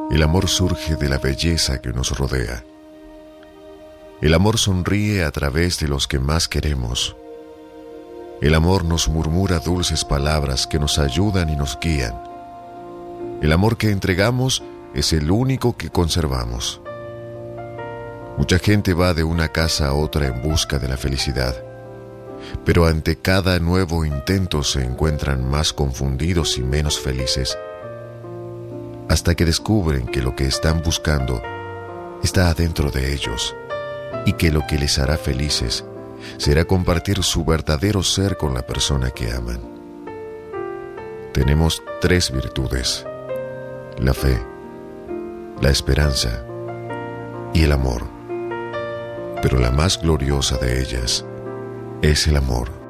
El amor surge de la belleza que nos rodea. El amor sonríe a través de los que más queremos. El amor nos murmura dulces palabras que nos ayudan y nos guían. El amor que entregamos es el único que conservamos. Mucha gente va de una casa a otra en busca de la felicidad, pero ante cada nuevo intento se encuentran más confundidos y menos felices, hasta que descubren que lo que están buscando está adentro de ellos y que lo que les hará felices será compartir su verdadero ser con la persona que aman. Tenemos 3 virtudes: la fe, la esperanza y el amor, pero la más gloriosa de ellas es el amor.